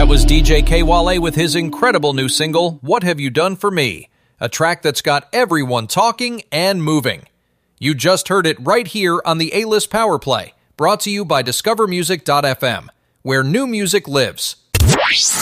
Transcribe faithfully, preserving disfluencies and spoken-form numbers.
That was D J K-Wale with his incredible new single, What Have You Done For Me? A track that's got everyone talking and moving. You just heard it right here on the A-List Power Play, brought to you by Discover Music dot f m, where new music lives.